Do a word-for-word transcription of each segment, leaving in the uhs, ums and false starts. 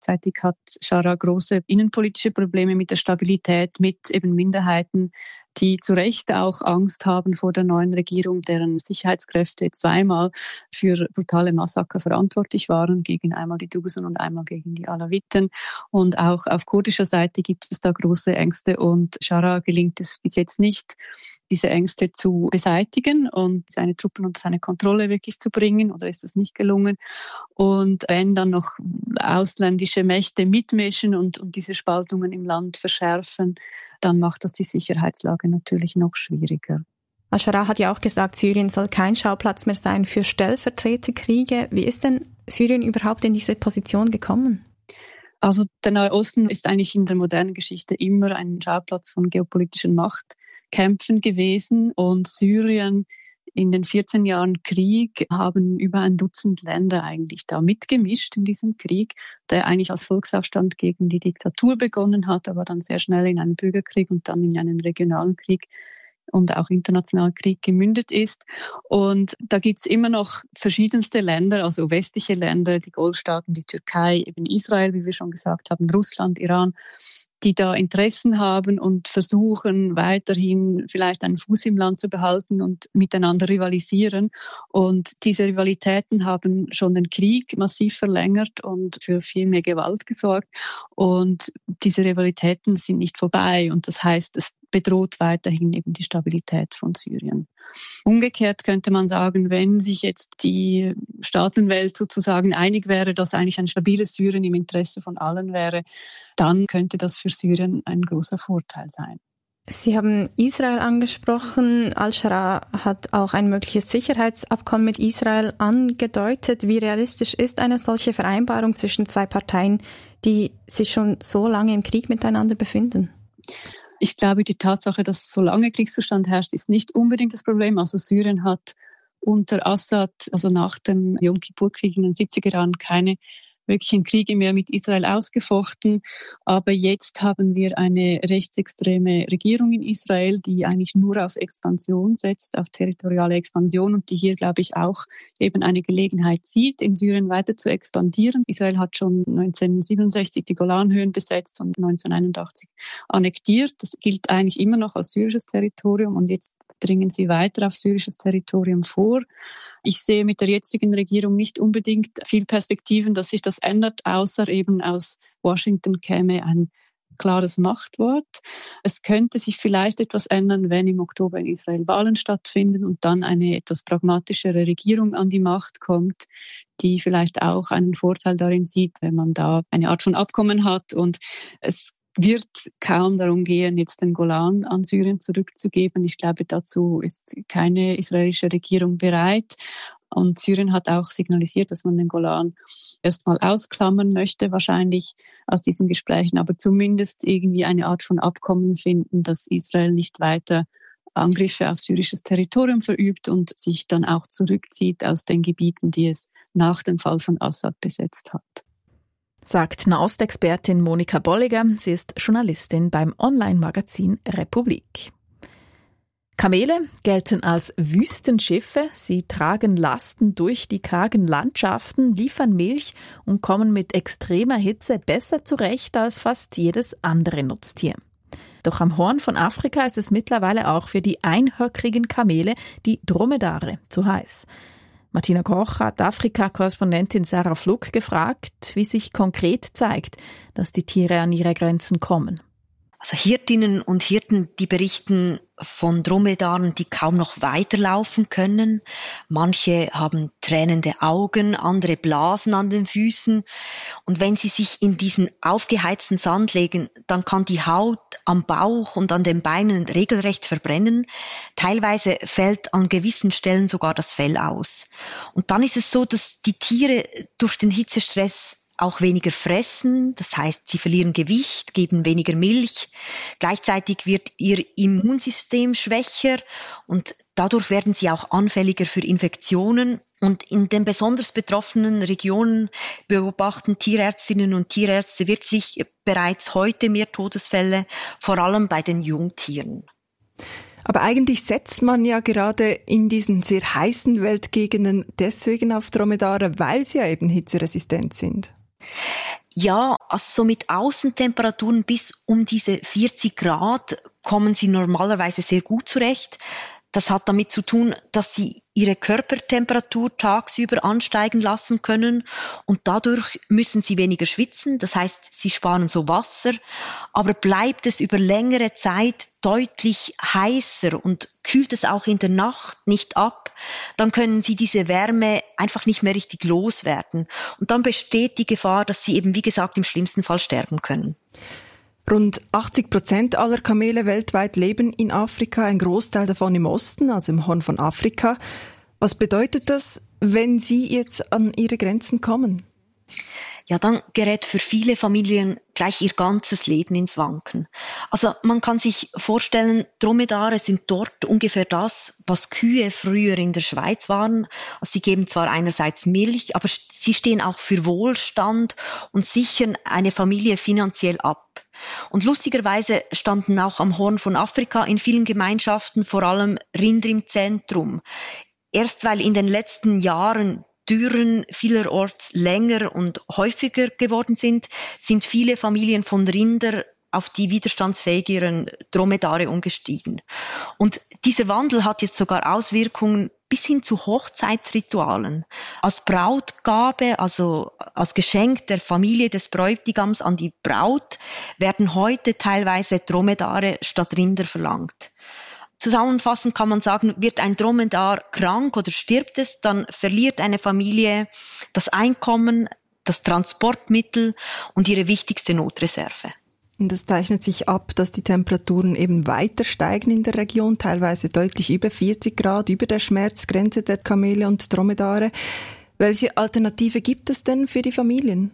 Gleichzeitig hat Sharaa große innenpolitische Probleme mit der Stabilität, mit eben Minderheiten, die zu Recht auch Angst haben vor der neuen Regierung, deren Sicherheitskräfte zweimal für brutale Massaker verantwortlich waren, gegen einmal die Drusen und einmal gegen die Alawiten. Und auch auf kurdischer Seite gibt es da große Ängste und Sharaa gelingt es bis jetzt nicht, diese Ängste zu beseitigen und seine Truppen unter seine Kontrolle wirklich zu bringen, oder ist das nicht gelungen? Und wenn dann noch ausländische Mächte mitmischen und, und diese Spaltungen im Land verschärfen, dann macht das die Sicherheitslage natürlich noch schwieriger. Al-Sharaa hat ja auch gesagt, Syrien soll kein Schauplatz mehr sein für Stellvertreterkriege. Wie ist denn Syrien überhaupt in diese Position gekommen? Also der Nahe Osten ist eigentlich in der modernen Geschichte immer ein Schauplatz von geopolitischen Machtkämpfen gewesen, und Syrien in den vierzehn Jahren Krieg haben über ein Dutzend Länder eigentlich da mitgemischt in diesem Krieg, der eigentlich als Volksaufstand gegen die Diktatur begonnen hat, aber dann sehr schnell in einen Bürgerkrieg und dann in einen regionalen Krieg und auch internationalen Krieg gemündet ist. Und da gibt's immer noch verschiedenste Länder, also westliche Länder, die Golfstaaten, die Türkei, eben Israel, wie wir schon gesagt haben, Russland, Iran, die da Interessen haben und versuchen weiterhin vielleicht einen Fuß im Land zu behalten und miteinander rivalisieren. Und diese Rivalitäten haben schon den Krieg massiv verlängert und für viel mehr Gewalt gesorgt. Und diese Rivalitäten sind nicht vorbei, und das heißt, es bedroht weiterhin eben die Stabilität von Syrien. Umgekehrt könnte man sagen, wenn sich jetzt die Staatenwelt sozusagen einig wäre, dass eigentlich ein stabiles Syrien im Interesse von allen wäre, dann könnte das für Syrien ein großer Vorteil sein. Sie haben Israel angesprochen. Al-Sharaa hat auch ein mögliches Sicherheitsabkommen mit Israel angedeutet. Wie realistisch ist eine solche Vereinbarung zwischen zwei Parteien, die sich schon so lange im Krieg miteinander befinden? Ich glaube, die Tatsache, dass so lange Kriegszustand herrscht, ist nicht unbedingt das Problem. Also Syrien hat unter Assad, also nach dem Yom Kippur-Krieg in den siebziger Jahren, keine wirklichen Kriege mehr mit Israel ausgefochten. Aber jetzt haben wir eine rechtsextreme Regierung in Israel, die eigentlich nur auf Expansion setzt, auf territoriale Expansion, und die hier, glaube ich, auch eben eine Gelegenheit sieht, in Syrien weiter zu expandieren. Israel hat schon neunzehnhundertsiebenundsechzig die Golanhöhen besetzt und neunzehnhunderteinundachtzig annektiert. Das gilt eigentlich immer noch als syrisches Territorium, und jetzt dringen sie weiter auf syrisches Territorium vor. Ich sehe mit der jetzigen Regierung nicht unbedingt viel Perspektiven, dass sich das ändert, außer eben aus Washington käme ein klares Machtwort. Es könnte sich vielleicht etwas ändern, wenn im Oktober in Israel Wahlen stattfinden und dann eine etwas pragmatischere Regierung an die Macht kommt, die vielleicht auch einen Vorteil darin sieht, wenn man da eine Art von Abkommen hat. Und es wird kaum darum gehen, jetzt den Golan an Syrien zurückzugeben. Ich glaube, dazu ist keine israelische Regierung bereit. Und Syrien hat auch signalisiert, dass man den Golan erstmal ausklammern möchte, wahrscheinlich aus diesen Gesprächen, aber zumindest irgendwie eine Art von Abkommen finden, dass Israel nicht weiter Angriffe auf syrisches Territorium verübt und sich dann auch zurückzieht aus den Gebieten, die es nach dem Fall von Assad besetzt hat. Sagt Nahostexpertin Monika Bolliger. Sie ist Journalistin beim Online-Magazin Republik. Kamele gelten als Wüstenschiffe. Sie tragen Lasten durch die kargen Landschaften, liefern Milch und kommen mit extremer Hitze besser zurecht als fast jedes andere Nutztier. Doch am Horn von Afrika ist es mittlerweile auch für die einhöckrigen Kamele, die Dromedare, zu heiß. Martina Koch hat Afrika-Korrespondentin Sarah Fluck gefragt, wie sich konkret zeigt, dass die Tiere an ihre Grenzen kommen. Also Hirtinnen und Hirten, die berichten von Dromedaren, die kaum noch weiterlaufen können. Manche haben tränende Augen, andere Blasen an den Füßen. Und wenn sie sich in diesen aufgeheizten Sand legen, dann kann die Haut am Bauch und an den Beinen regelrecht verbrennen. Teilweise fällt an gewissen Stellen sogar das Fell aus. Und dann ist es so, dass die Tiere durch den Hitzestress auch weniger fressen, das heißt, sie verlieren Gewicht, geben weniger Milch. Gleichzeitig wird ihr Immunsystem schwächer und dadurch werden sie auch anfälliger für Infektionen. Und in den besonders betroffenen Regionen beobachten Tierärztinnen und Tierärzte wirklich bereits heute mehr Todesfälle, vor allem bei den Jungtieren. Aber eigentlich setzt man ja gerade in diesen sehr heißen Weltgegenden deswegen auf Dromedare, weil sie ja eben hitzeresistent sind. Ja, also so mit Außentemperaturen bis um diese vierzig Grad kommen sie normalerweise sehr gut zurecht. Das hat damit zu tun, dass sie ihre Körpertemperatur tagsüber ansteigen lassen können und dadurch müssen sie weniger schwitzen. Das heißt, sie sparen so Wasser. Aber bleibt es über längere Zeit deutlich heißer und kühlt es auch in der Nacht nicht ab, dann können sie diese Wärme einfach nicht mehr richtig loswerden. Und dann besteht die Gefahr, dass sie eben, wie gesagt, im schlimmsten Fall sterben können. Rund achtzig Prozent aller Kamele weltweit leben in Afrika, ein Großteil davon im Osten, also im Horn von Afrika. Was bedeutet das, wenn Sie jetzt an Ihre Grenzen kommen? Ja, dann gerät für viele Familien gleich ihr ganzes Leben ins Wanken. Also man kann sich vorstellen, Dromedare sind dort ungefähr das, was Kühe früher in der Schweiz waren. Also sie geben zwar einerseits Milch, aber sie stehen auch für Wohlstand und sichern eine Familie finanziell ab. Und lustigerweise standen auch am Horn von Afrika in vielen Gemeinschaften vor allem Rinder im Zentrum. Erst weil in den letzten Jahren Dürren vielerorts länger und häufiger geworden sind, sind viele Familien von Rinder auf die widerstandsfähigeren Dromedare umgestiegen. Und dieser Wandel hat jetzt sogar Auswirkungen bis hin zu Hochzeitsritualen. Als Brautgabe, also als Geschenk der Familie des Bräutigams an die Braut, werden heute teilweise Dromedare statt Rinder verlangt. Zusammenfassend kann man sagen, wird ein Dromedar krank oder stirbt es, dann verliert eine Familie das Einkommen, das Transportmittel und ihre wichtigste Notreserve. Und es zeichnet sich ab, dass die Temperaturen eben weiter steigen in der Region, teilweise deutlich über vierzig Grad, über der Schmerzgrenze der Kamele und Dromedare. Welche Alternative gibt es denn für die Familien?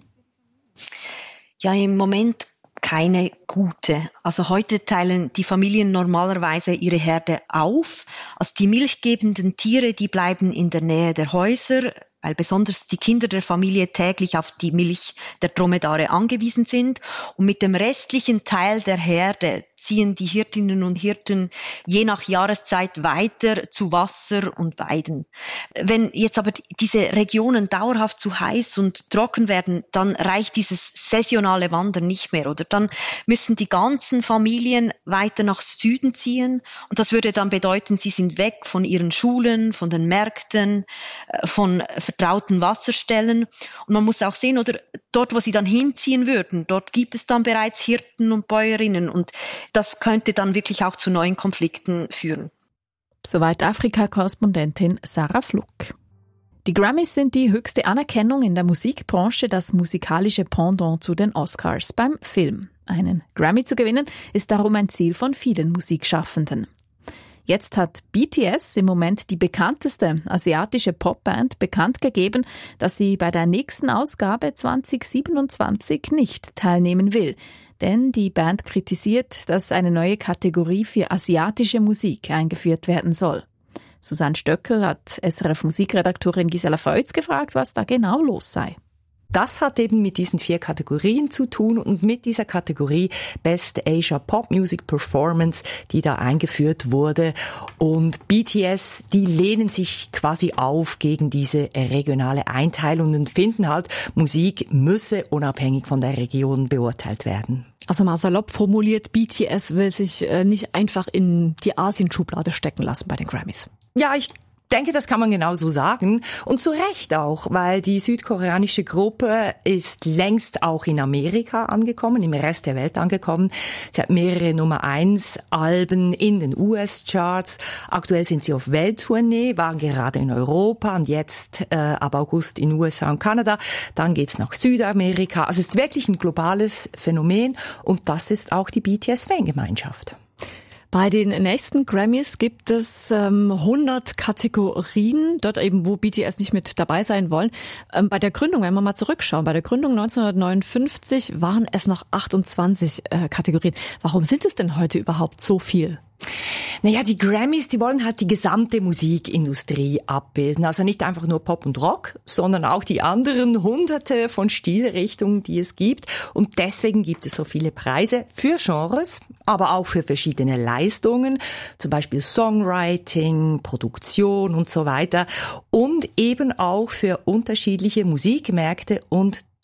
Ja, im Moment keine gute. Also heute teilen die Familien normalerweise ihre Herde auf. Also die milchgebenden Tiere, die bleiben in der Nähe der Häuser, weil besonders die Kinder der Familie täglich auf die Milch der Dromedare angewiesen sind. Und mit dem restlichen Teil der Herde ziehen die Hirtinnen und Hirten je nach Jahreszeit weiter zu Wasser und Weiden. Wenn jetzt aber diese Regionen dauerhaft zu heiß und trocken werden, dann reicht dieses saisonale Wandern nicht mehr, oder? Dann müssen die ganzen Familien weiter nach Süden ziehen und das würde dann bedeuten, sie sind weg von ihren Schulen, von den Märkten, von vertrauten Wasserstellen. Und man muss auch sehen, oder dort, wo sie dann hinziehen würden, dort gibt es dann bereits Hirten und Bäuerinnen und das könnte dann wirklich auch zu neuen Konflikten führen. Soweit Afrika-Korrespondentin Sarah Fluck. Die Grammys sind die höchste Anerkennung in der Musikbranche, das musikalische Pendant zu den Oscars beim Film. Einen Grammy zu gewinnen, ist darum ein Ziel von vielen Musikschaffenden. Jetzt hat B T S im Moment die bekannteste asiatische Popband bekannt gegeben, dass sie bei der nächsten Ausgabe zwanzig siebenundzwanzig nicht teilnehmen will. Denn die Band kritisiert, dass eine neue Kategorie für asiatische Musik eingeführt werden soll. Susanne Stöckel hat S R F-Musikredakteurin Gisela Feutz gefragt, was da genau los sei. Das hat eben mit diesen vier Kategorien zu tun und mit dieser Kategorie Best Asia Pop Music Performance, die da eingeführt wurde. Und B T S, die lehnen sich quasi auf gegen diese regionale Einteilung und finden halt, Musik müsse unabhängig von der Region beurteilt werden. Also mal salopp formuliert, B T S will sich nicht einfach in die Asien-Schublade stecken lassen bei den Grammys. Ja, ich Ich denke, das kann man genau so sagen. Und zu Recht auch, weil die südkoreanische Gruppe ist längst auch in Amerika angekommen, im Rest der Welt angekommen. Sie hat mehrere Nummer eins Alben in den U S-Charts. Aktuell sind sie auf Welttournee, waren gerade in Europa und jetzt äh, ab August in U S A und Kanada. Dann geht's nach Südamerika. Also es ist wirklich ein globales Phänomen und das ist auch die B T S-Fangemeinschaft. Bei den nächsten Grammys gibt es ähm, hundert Kategorien, dort eben, wo B T S nicht mit dabei sein wollen. Ähm, bei der Gründung, wenn wir mal zurückschauen, bei der Gründung neunzehnhundertneunundfünfzig waren es noch achtundzwanzig äh, Kategorien. Warum sind es denn heute überhaupt so viel? Naja, die Grammys, die wollen halt die gesamte Musikindustrie abbilden. Also nicht einfach nur Pop und Rock, sondern auch die anderen hunderte von Stilrichtungen, die es gibt. Und deswegen gibt es so viele Preise für Genres, aber auch für verschiedene Leistungen, zum Beispiel Songwriting, Produktion und so weiter. Und eben auch für unterschiedliche Musikmärkte und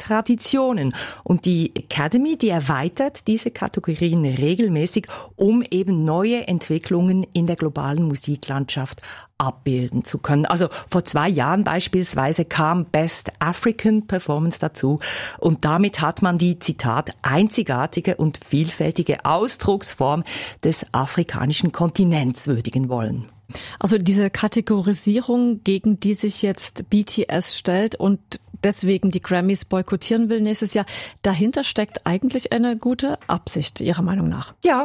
Traditionen. Und die Academy, die erweitert diese Kategorien regelmäßig, um eben neue Entwicklungen in der globalen Musiklandschaft abbilden zu können. Also vor zwei Jahren beispielsweise kam Best African Performance dazu und damit hat man die, Zitat, einzigartige und vielfältige Ausdrucksform des afrikanischen Kontinents würdigen wollen. Also diese Kategorisierung, gegen die sich jetzt B T S stellt und deswegen die Grammys boykottieren will nächstes Jahr, dahinter steckt eigentlich eine gute Absicht, Ihrer Meinung nach. Ja,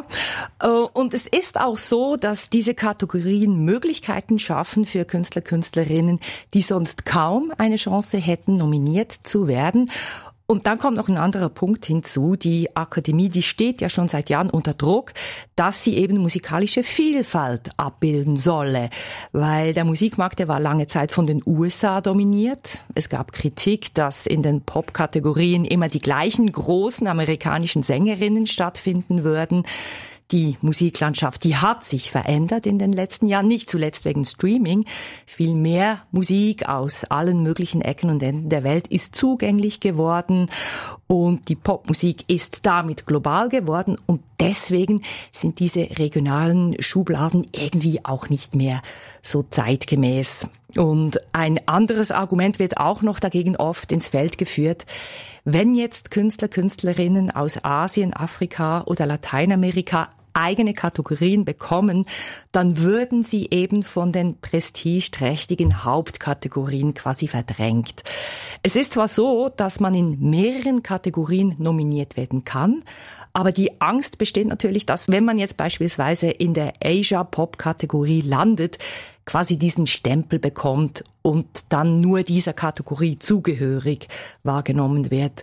und es ist auch so, dass diese Kategorien Möglichkeiten schaffen für Künstler, Künstlerinnen, die sonst kaum eine Chance hätten, nominiert zu werden. Und dann kommt noch ein anderer Punkt hinzu. Die Akademie, die steht ja schon seit Jahren unter Druck, dass sie eben musikalische Vielfalt abbilden solle. Weil der Musikmarkt, der war lange Zeit von den U S A dominiert. Es gab Kritik, dass in den Pop-Kategorien immer die gleichen großen amerikanischen Sängerinnen stattfinden würden. Die Musiklandschaft, die hat sich verändert in den letzten Jahren, nicht zuletzt wegen Streaming. Viel mehr Musik aus allen möglichen Ecken und Enden der Welt ist zugänglich geworden und die Popmusik ist damit global geworden und deswegen sind diese regionalen Schubladen irgendwie auch nicht mehr so zeitgemäß. Und ein anderes Argument wird auch noch dagegen oft ins Feld geführt. Wenn jetzt Künstler, Künstlerinnen aus Asien, Afrika oder Lateinamerika eigene Kategorien bekommen, dann würden sie eben von den prestigeträchtigen Hauptkategorien quasi verdrängt. Es ist zwar so, dass man in mehreren Kategorien nominiert werden kann, aber die Angst besteht natürlich, dass wenn man jetzt beispielsweise in der Asia-Pop-Kategorie landet, quasi diesen Stempel bekommt und dann nur dieser Kategorie zugehörig wahrgenommen wird.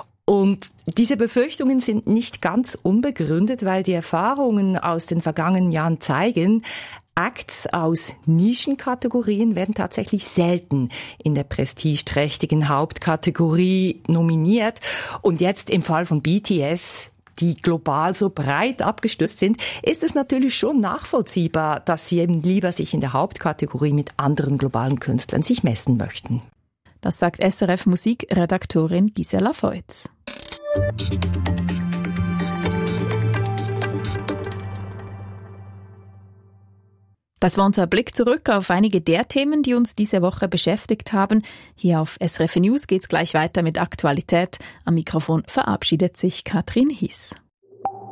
Und diese Befürchtungen sind nicht ganz unbegründet, weil die Erfahrungen aus den vergangenen Jahren zeigen, Acts aus Nischenkategorien werden tatsächlich selten in der prestigeträchtigen Hauptkategorie nominiert. Und jetzt im Fall von B T S, die global so breit abgestürzt sind, ist es natürlich schon nachvollziehbar, dass sie eben lieber sich in der Hauptkategorie mit anderen globalen Künstlern sich messen möchten. Das sagt S R F-Musikredaktorin Gisela Feutz. Das war unser Blick zurück auf einige der Themen, die uns diese Woche beschäftigt haben. Hier auf S R F News geht's gleich weiter mit Aktualität. Am Mikrofon verabschiedet sich Katrin Hiss.